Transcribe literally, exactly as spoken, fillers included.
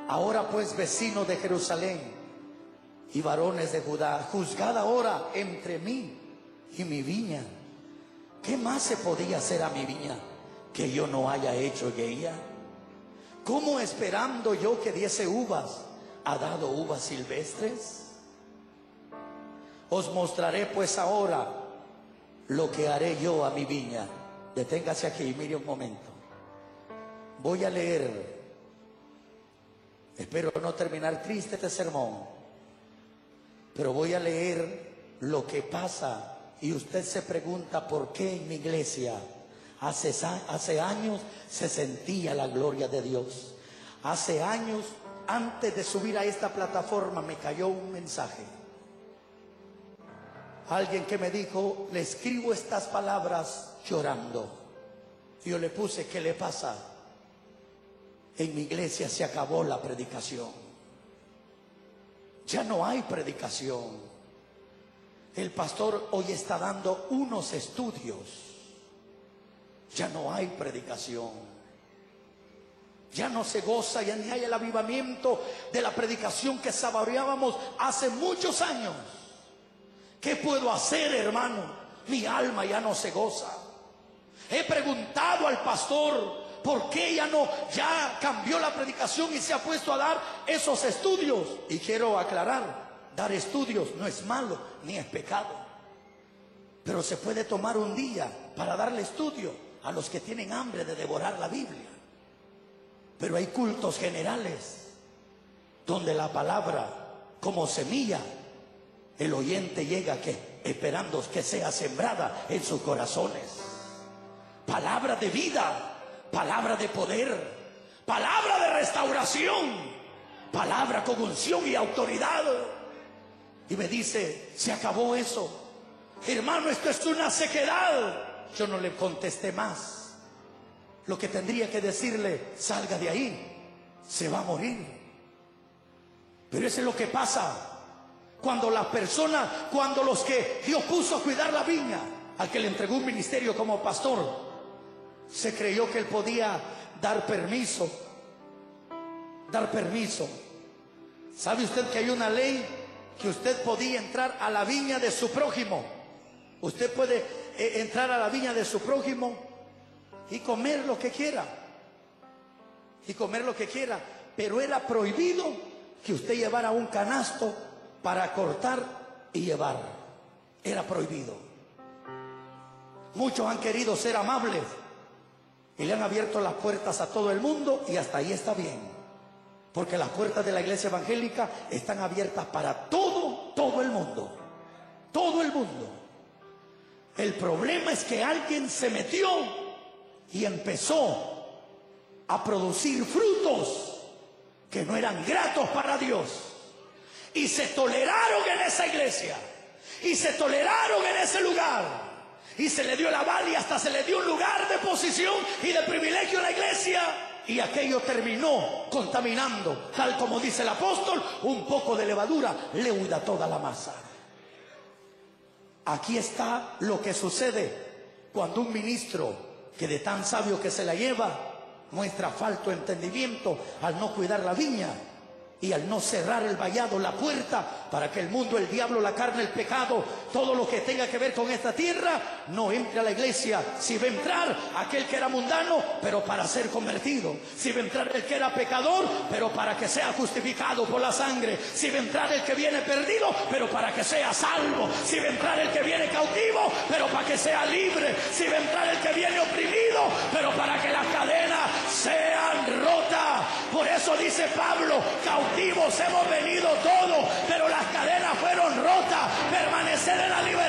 Ahora pues, vecinos de Jerusalén y varones de Judá, juzgad ahora entre mí y mi viña. ¿Qué más se podía hacer a mi viña que yo no haya hecho en ella? ¿Cómo esperando yo que diese uvas, ha dado uvas silvestres? Os mostraré pues ahora lo que haré yo a mi viña. Deténgase aquí y mire un momento. Voy a leer. Espero no terminar triste este sermón, pero voy a leer lo que pasa. Y usted se pregunta por qué en mi iglesia hace, hace años se sentía la gloria de Dios. Hace años, antes de subir a esta plataforma, me cayó un mensaje. Alguien que me dijo: le escribo estas palabras llorando. Yo le puse: ¿qué le pasa? En mi iglesia se acabó la predicación. Ya no hay predicación. El pastor hoy está dando unos estudios. Ya no hay predicación. Ya no se goza, ya ni hay el avivamiento de la predicación que saboreábamos hace muchos años. ¿Qué puedo hacer, hermano? Mi alma ya no se goza. He preguntado al pastor por qué ya no, ya cambió la predicación y se ha puesto a dar esos estudios. Y quiero aclarar: dar estudios no es malo ni es pecado, pero se puede tomar un día para darle estudio a los que tienen hambre de devorar la Biblia. Pero hay cultos generales donde la palabra, como semilla, el oyente llega que esperando que sea sembrada en sus corazones. Palabra de vida, palabra de poder, palabra de restauración, palabra con unción y autoridad. Y me dice: se acabó eso, hermano, esto es una sequedad. Yo no le contesté más. Lo que tendría que decirle: salga de ahí, se va a morir. Pero eso es lo que pasa cuando las personas, cuando los que Dios puso a cuidar la viña, al que le entregó un ministerio como pastor, se creyó que él podía dar permiso, dar permiso. ¿Sabe usted que hay una ley que usted podía entrar a la viña de su prójimo? Usted puede eh, entrar a la viña de su prójimo y comer lo que quiera, y comer lo que quiera, pero era prohibido que usted llevara un canasto para cortar y llevar. Era prohibido. Muchos han querido ser amables y le han abierto las puertas a todo el mundo, y hasta ahí está bien, porque las puertas de la iglesia evangélica están abiertas para todo, todo el mundo, todo el mundo. El problema es que alguien se metió y empezó a producir frutos que no eran gratos para Dios, y se toleraron en esa iglesia, y se toleraron en ese lugar, y se le dio el aval y hasta se le dio un lugar de posición y de privilegio en la iglesia, y aquello terminó contaminando, tal como dice el apóstol: un poco de levadura leuda toda la masa. Aquí está lo que sucede cuando un ministro, que de tan sabio que se la lleva, muestra falto de entendimiento al no cuidar la viña y al no cerrar el vallado, la puerta, para que el mundo, el diablo, la carne, el pecado, todo lo que tenga que ver con esta tierra, no entre a la iglesia. Si va a entrar aquel que era mundano, pero para ser convertido. Si va a entrar el que era pecador, pero para que sea justificado por la sangre. Si va a entrar el que viene perdido, pero para que sea salvo. Si va a entrar el que viene cautivo, pero para que sea libre. Si va a entrar el que viene oprimido, pero para que las cadenas sean rotas. Por eso dice Pablo: cautivos hemos venido todos, pero las cadenas fueron rotas. Permanecer en la libertad